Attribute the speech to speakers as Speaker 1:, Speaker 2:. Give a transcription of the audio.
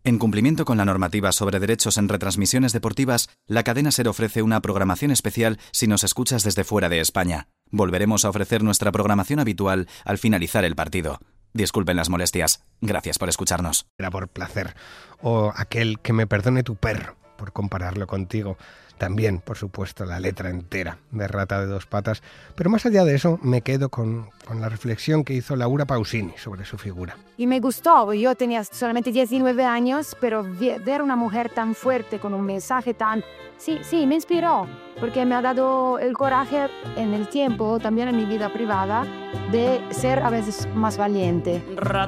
Speaker 1: En cumplimiento con la normativa sobre derechos en retransmisiones deportivas, la cadena SER ofrece una programación especial si nos escuchas desde fuera de España. Volveremos a ofrecer nuestra programación habitual al finalizar el partido. Disculpen las molestias. Gracias por escucharnos.
Speaker 2: Era por placer. O aquel que me perdone tu perro, por compararlo contigo. También, por supuesto, la letra entera de Rata de dos patas. Pero más allá de eso, me quedo con la reflexión que hizo Laura Pausini sobre su figura.
Speaker 3: Y me gustó, yo tenía solamente 19 años, pero ver una mujer tan fuerte, con un mensaje tan... Sí, me inspiró, porque me ha dado el coraje en el tiempo, también en mi vida privada, de ser a veces más valiente.